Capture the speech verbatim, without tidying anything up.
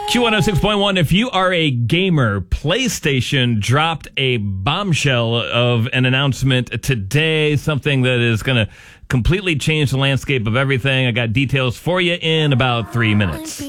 Q one oh six point one, if you are a gamer, PlayStation dropped a bombshell of an announcement today, something that is going to completely change the landscape of everything. I got details for you in about three minutes.